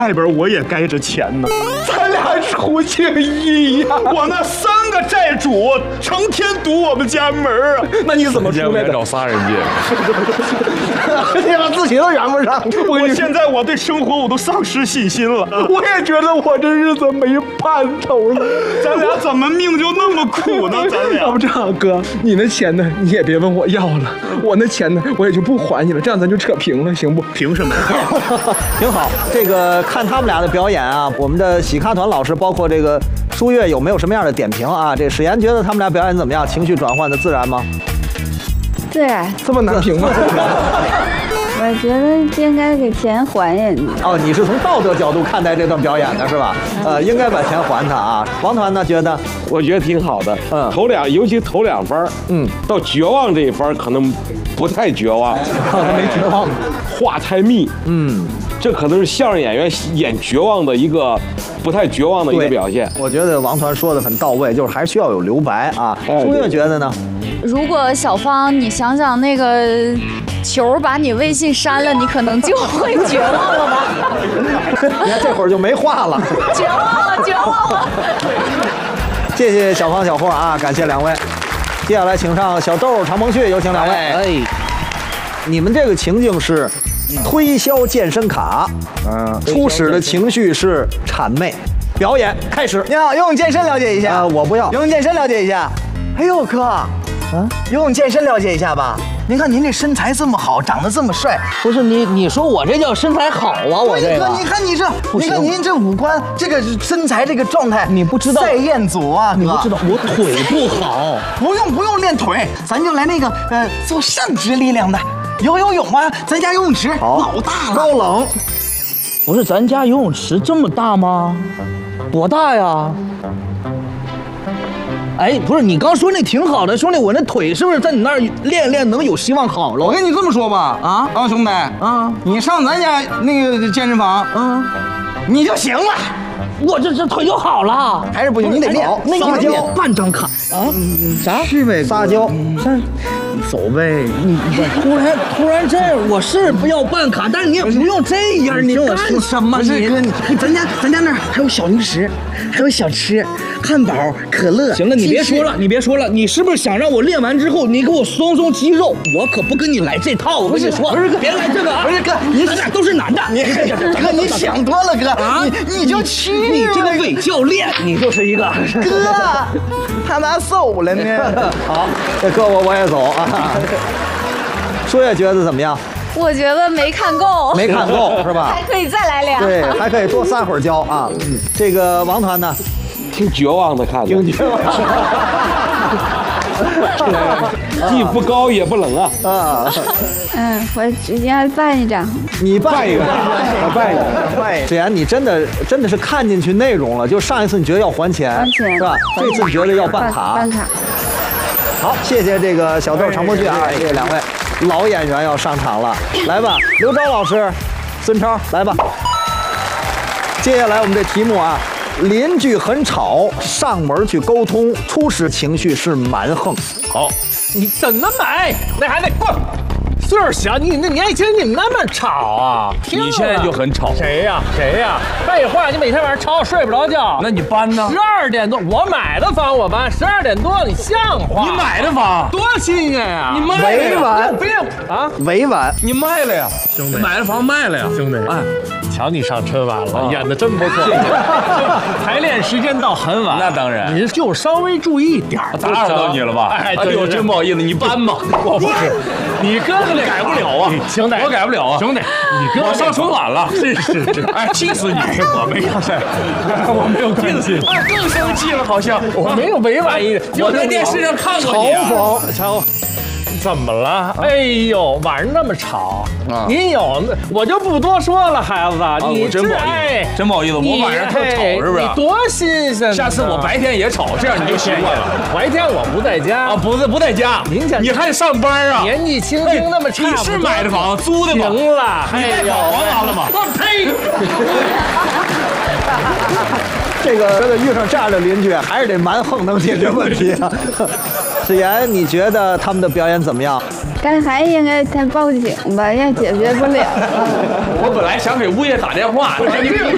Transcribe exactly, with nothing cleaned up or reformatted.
外边我也该着钱呢，咱俩出情义呀！我那三个债主成天堵我们家门啊，那你怎么出来的？ 找仨人借， 你把自己都圆不上。我现在我对生活我都丧失信心了，我也觉得我这日子没盼头了。咱俩怎么命就那么苦呢？咱俩要不这样，哥，你那钱呢，你也别问我要了，我那钱呢，我也就不还你了，这样咱就扯平了，行不？凭什么？ 挺好，这个。看他们俩的表演啊，我们的喜咖团老师，包括这个舒月有没有什么样的点评啊？这史岩觉得他们俩表演怎么样？情绪转换的自然吗？ 自然。 这么难评吗？ 我觉得应该给钱还人家。 哦，你是从道德角度看待这段表演的是吧？呃，应该把钱还他啊。王团呢觉得？ 我觉得挺好的。嗯，头两，尤其头两番，嗯，到绝望这一番可能不太绝望， 他没绝望， 话太密，嗯。这可能是相声演员演绝望的一个不太绝望的一个表现。 我觉得王团说的很到位，就是还需要有留白啊。舒月觉得呢？ 如果小芳，你想想那个球把你微信删了，你可能就会绝望了吧？ 你看这会儿就没话了， 绝望了，绝望了。 谢谢小芳、小霍啊，感谢两位。接下来请上小豆、长鹏旭，有请两位。哎，你们这个情境是？推销健身卡，嗯，初始的情绪是谄媚，表演开始。 你好，游泳健身了解一下。 啊，我不要。 游泳健身了解一下。哎呦，哥，啊，游泳健身了解一下吧。您看您这身材这么好，长得这么帅， 不是你你说我这叫身材好啊？我这个， 你看你这，你看您这五官，这个身材这个状态， 你不知道赛燕祖啊， 你不知道我腿不好， 不用不用练腿，咱就来那个呃做上肢力量的。游游泳啊，咱家游泳池老大了。 高冷， 不是咱家游泳池这么大吗？多大呀？哎，不是你刚说那挺好的，兄弟，我那腿是不是在你那儿练练能有希望好了？ 我跟你这么说吧，啊啊兄弟啊，你上咱家那个健身房，嗯，你就行了。 我这这腿就好了， 还是不行，你得练。 那撒娇办张卡啊？啥？ 是呗， 撒娇。 走呗， 你突然突然这样，我是不要办卡，但是你也不用这样，你干什么？ 不是哥，你咱家咱家那儿还有小零食，还有小吃，汉堡、可乐。 行了，你别说了，你别说了，你是不是想让我练完之后你给我松松肌肉？我可不跟你来这套，我跟你说， 不是哥， 别来这个啊！ 不是哥，你咱俩都是男的， 你哥你想多了哥啊！你你就去， 你这个伪教练，你就是一个哥，他拿走了呢。 好，这哥我我也走啊。舒月觉得怎么样？ 我觉得没看够， 没看够是吧？ 还可以再来俩。 对，还可以多撒会儿娇啊。嗯，这个王团呢， 挺绝望的，看着。 挺绝望。 既不高也不冷啊。 啊。嗯，我直接办一张。 你办一个， 我办一个， 办一个。史岩，你真的真的是看进去内容了。就上一次你觉得要还钱， 还钱是吧？这次你觉得要办卡。 办卡。 好，谢谢这个小豆、长波旭啊，谢谢两位老演员要上场了，来吧，刘钊老师，孙超来吧。接下来我们这题目啊，邻居很吵，上门去沟通，初始情绪是蛮横。 好，你怎么买？那还得不。岁数小，你那年轻你那么吵啊？ 你现在就很吵。 谁呀？谁呀？废话，你每天晚上吵我睡不着觉。 那你搬呢？ 十二点多，我买的房我搬，十二点多你像话？ 你买的房多新鲜呀！ 你卖了委婉， 别啊， 委婉， 你卖了呀， 兄弟， 买了房卖了呀， 兄弟，哎，瞧你上春晚了，演的真不错。排练时间到很晚， 那当然， 你就稍微注意一点。 打扰到你了吧？ 哎， 哎呦，真不好意思，你搬吧。 我不是，你哥哥改不了啊， 兄弟， 我改不了啊， 兄弟，你哥我上春晚了， 是是是， 哎，气死你！ 我没有事，我没有关系， 哎，更生气了，好像我没有委婉一点， 我在电视上看过你。 嘲讽，嘲。 怎么了？哎呦，晚上那么吵，你有我就不多说了，孩子，你真不好意思，真不好意思，我晚上特吵，是不是？ 你多新鲜！ 下次我白天也吵，这样你就习惯了。 白天我不在家啊，不在不在家， 您想你还得上班啊？ 年纪轻轻那么差， 你是买的房，租的吗？ 行了， 你贷款还完了吗？ 我呸！ 这个这个遇上这样的邻居，还是得蛮横能解决问题啊。史岩，你觉得他们的表演怎么样？ 刚才应该先报警吧，也解决不了。 我本来想给物业打电话，